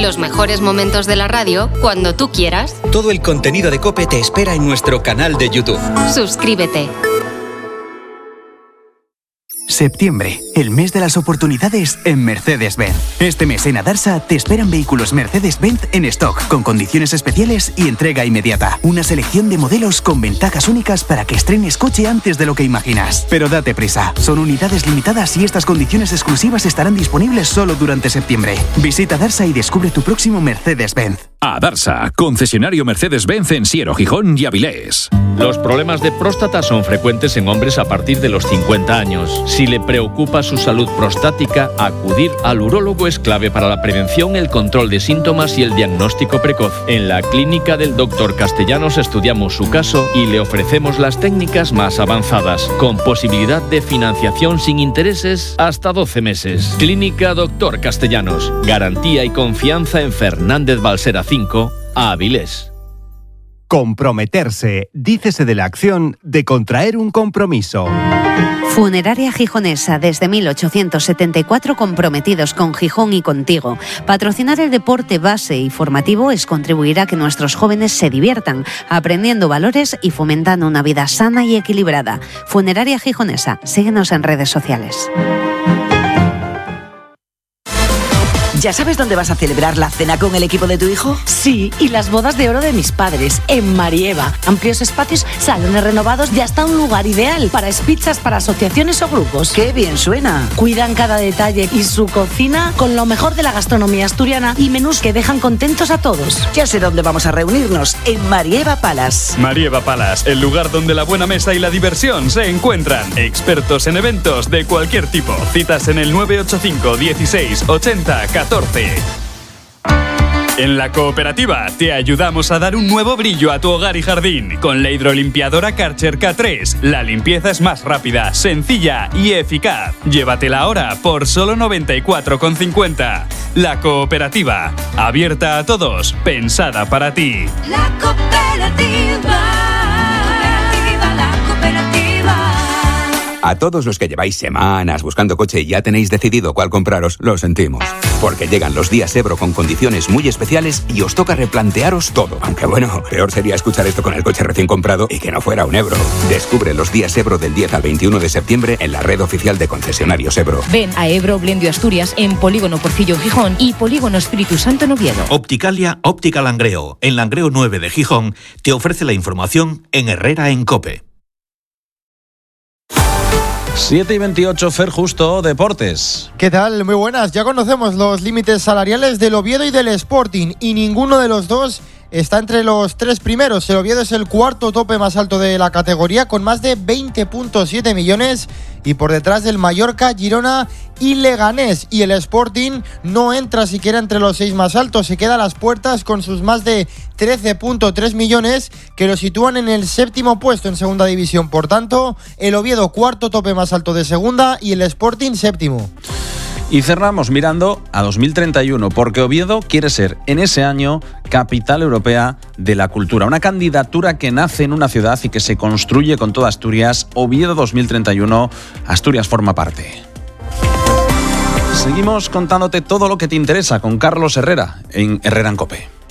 Los mejores momentos de la radio cuando tú quieras. Todo el contenido de COPE te espera en nuestro canal de YouTube. Suscríbete. Septiembre, el mes de las oportunidades en Mercedes-Benz. Este mes en Adarsa te esperan vehículos Mercedes-Benz en stock, con condiciones especiales y entrega inmediata. Una selección de modelos con ventajas únicas para que estrenes coche antes de lo que imaginas. Pero date prisa, son unidades limitadas y estas condiciones exclusivas estarán disponibles solo durante septiembre. Visita Adarsa y descubre tu próximo Mercedes-Benz. Adarsa, concesionario Mercedes-Benz en Siero, Gijón y Avilés. Los problemas de próstata son frecuentes en hombres a partir de los 50 años. Si le preocupa su salud prostática, acudir al urólogo es clave para la prevención, el control de síntomas y el diagnóstico precoz. En la clínica del Dr. Castellanos estudiamos su caso y le ofrecemos las técnicas más avanzadas, con posibilidad de financiación sin intereses hasta 12 meses. Clínica Dr. Castellanos. Garantía y confianza en Fernández Balsera 5, Avilés. Comprometerse, dícese de la acción de contraer un compromiso. Funeraria Gijonesa, desde 1874 comprometidos con Gijón y contigo. Patrocinar el deporte base y formativo es contribuir a que nuestros jóvenes se diviertan, aprendiendo valores y fomentando una vida sana y equilibrada. Funeraria Gijonesa, síguenos en redes sociales. ¿Ya sabes dónde vas a celebrar la cena con el equipo de tu hijo? Sí, y las bodas de oro de mis padres, en Marieva. Amplios espacios, salones renovados y hasta un lugar ideal para pizzas para asociaciones o grupos. ¡Qué bien suena! Cuidan cada detalle y su cocina con lo mejor de la gastronomía asturiana y menús que dejan contentos a todos. Ya sé dónde vamos a reunirnos, en Marieva Palace. Marieva Palace, el lugar donde la buena mesa y la diversión se encuentran. Expertos en eventos de cualquier tipo. Citas en el 985 16 80 14. En la cooperativa te ayudamos a dar un nuevo brillo a tu hogar y jardín. Con la hidrolimpiadora Karcher K3, la limpieza es más rápida, sencilla y eficaz. Llévatela ahora por solo 94,50. La cooperativa, abierta a todos, pensada para ti. La cooperativa. A todos los que lleváis semanas buscando coche y ya tenéis decidido cuál compraros, lo sentimos. Porque llegan los días Ebro con condiciones muy especiales y os toca replantearos todo. Aunque bueno, peor sería escuchar esto con el coche recién comprado y que no fuera un Ebro. Descubre los días Ebro del 10 al 21 de septiembre en la red oficial de concesionarios Ebro. Ven a Ebro Blendio Asturias en Polígono Porcillo Gijón y Polígono Espíritu Santo en Oviedo. Opticalia Óptica Langreo, en Langreo 9 de Gijón, te ofrece la información en Herrera en COPE. 7:28, Fer Justo, Deportes. ¿Qué tal? Muy buenas. Ya conocemos los límites salariales del Oviedo y del Sporting y ninguno de los dos está entre los tres primeros. El Oviedo es el cuarto tope más alto de la categoría con más de 20,7 millones y por detrás del Mallorca, Girona y Leganés. Y el Sporting no entra siquiera entre los 6 más altos, se queda a las puertas con sus más de 13,3 millones que lo sitúan en el séptimo puesto en segunda división. Por tanto, el Oviedo cuarto tope más alto de segunda y el Sporting séptimo. Y cerramos mirando a 2031, porque Oviedo quiere ser en ese año capital europea de la cultura. Una candidatura que nace en una ciudad y que se construye con toda Asturias. Oviedo 2031, Asturias forma parte. Seguimos contándote todo lo que te interesa con Carlos Herrera en Herrera en COPE.